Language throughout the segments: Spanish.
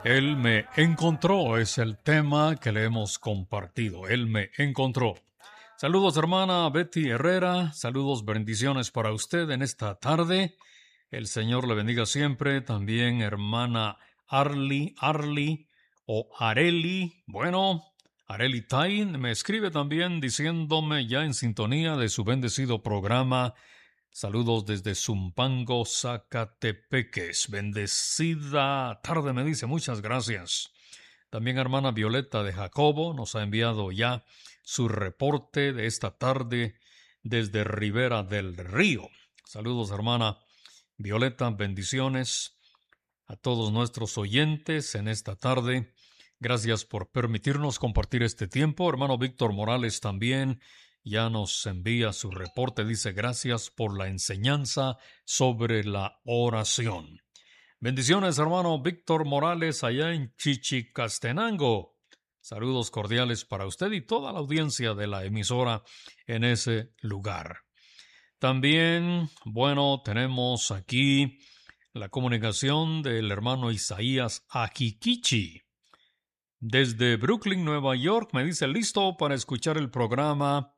Él me encontró, es el tema que le hemos compartido. Él me encontró. Saludos, hermana Betty Herrera. Saludos, bendiciones para usted en esta tarde. El Señor le bendiga siempre. También, hermana Arli o Areli. Bueno, Areli Tain me escribe también diciéndome ya en sintonía de su bendecido programa. Saludos desde Zumpango, Zacatepeques. Bendecida tarde, me dice. Muchas gracias. También hermana Violeta de Jacobo nos ha enviado ya su reporte de esta tarde desde Ribera del Río. Saludos, hermana Violeta. Bendiciones a todos nuestros oyentes en esta tarde. Gracias por permitirnos compartir este tiempo. Hermano Víctor Morales también ya nos envía su reporte. Dice, gracias por la enseñanza sobre la oración. Bendiciones, hermano Víctor Morales, allá en Chichicastenango. Saludos cordiales para usted y toda la audiencia de la emisora en ese lugar. También, bueno, tenemos aquí la comunicación del hermano Isaías Ajiquichi. Desde Brooklyn, Nueva York, me dice, listo para escuchar el programa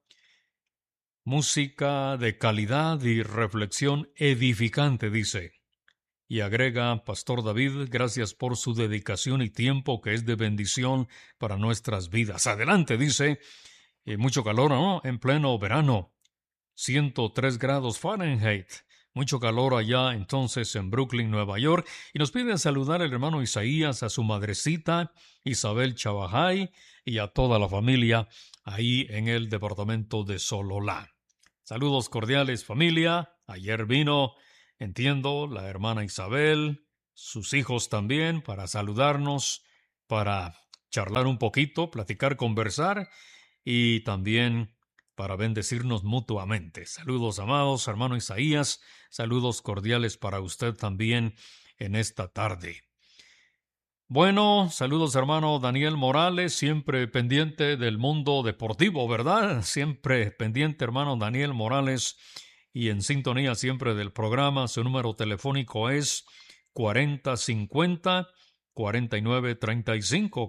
Música de calidad y reflexión edificante, dice. Y agrega, Pastor David, gracias por su dedicación y tiempo que es de bendición para nuestras vidas. Adelante, dice, mucho calor, ¿no? En pleno verano, 103 grados Fahrenheit. Mucho calor allá entonces en Brooklyn, Nueva York. Y nos pide saludar al hermano Isaías, a su madrecita, Isabel Chabajay, y a toda la familia ahí en el departamento de Sololá. Saludos cordiales, familia. Ayer vino, entiendo, la hermana Isabel, sus hijos también, para saludarnos, para charlar un poquito, platicar, conversar y también para bendecirnos mutuamente. Saludos, amados, hermano Isaías. Saludos cordiales para usted también en esta tarde. Bueno, saludos, hermano Daniel Morales, siempre pendiente del mundo deportivo, ¿verdad? Siempre pendiente, hermano Daniel Morales, y en sintonía siempre del programa. Su número telefónico es 4050-4935,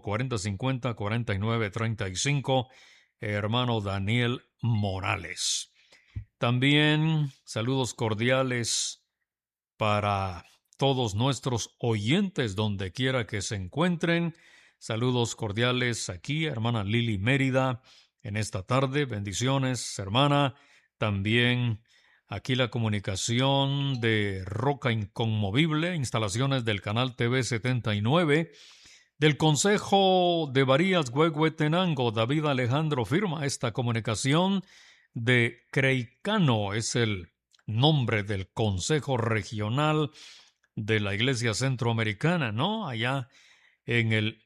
4050-4935, hermano Daniel Morales. También saludos cordiales para todos nuestros oyentes donde quiera que se encuentren. Saludos cordiales aquí, hermana Lili Mérida, en esta tarde. Bendiciones, hermana. También aquí la comunicación de Roca Inconmovible, instalaciones del canal TV 79. Del Consejo de Varías Huehuetenango, David Alejandro firma esta comunicación de Creicano, es el nombre del Consejo Regional de la Iglesia Centroamericana, ¿no? Allá en el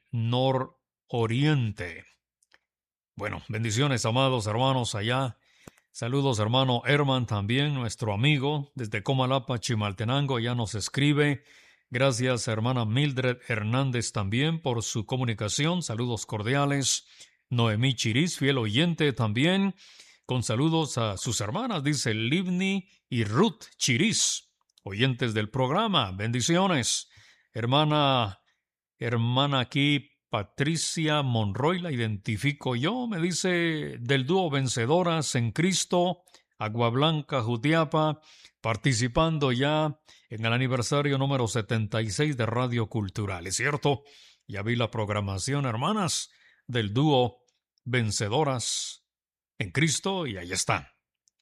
nororiente. Bueno, bendiciones, amados hermanos, allá. Saludos, hermano Herman, también, nuestro amigo, desde Comalapa, Chimaltenango, ya nos escribe. Gracias, hermana Mildred Hernández, también, por su comunicación. Saludos cordiales. Noemí Chiris, fiel oyente también, con saludos a sus hermanas, dice Livni y Ruth Chiris, oyentes del programa. Bendiciones. Hermana aquí, Patricia Monroy, la identifico yo, me dice, del dúo Vencedoras en Cristo, Agua Blanca, Jutiapa, participando ya en el aniversario número 76 de Radio Cultural. ¿Es cierto? Ya vi la programación, hermanas, del dúo Vencedoras en Cristo, y ahí está.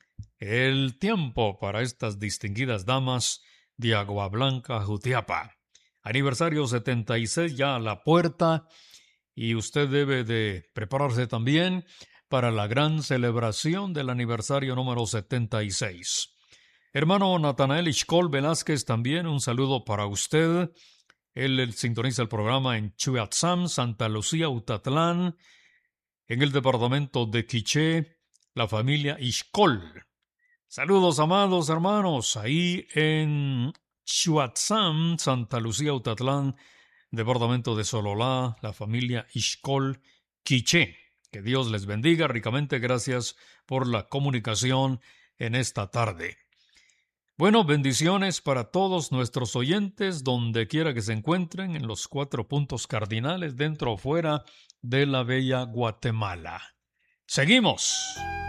El tiempo para estas distinguidas damas de Agua Blanca, Jutiapa. Aniversario 76 ya a la puerta, y usted debe de prepararse también para la gran celebración del aniversario número 76. Hermano Natanael Ishcol Velázquez, también un saludo para usted. Él sintoniza el programa en Chuyatzam, Santa Lucía, Utatlán, en el departamento de Quiché, la familia Ishcol. Saludos, amados hermanos, ahí en Chuatzam, Santa Lucía, Utatlán, departamento de Sololá, la familia Ishcol Quiché. Que Dios les bendiga ricamente. Gracias por la comunicación en esta tarde. Bueno, bendiciones para todos nuestros oyentes, donde quiera que se encuentren, en los 4 puntos cardinales, dentro o fuera de la bella Guatemala. ¡Seguimos!